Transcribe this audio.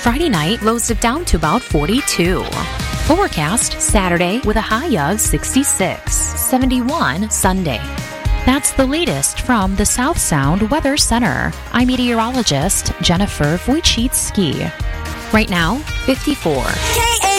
Friday night, lows dip down to about 42. Overcast Saturday with a high of 66. 71 Sunday. That's the latest from the South Sound Weather Center. I'm meteorologist Jennifer Wojcicki. Right now, 54.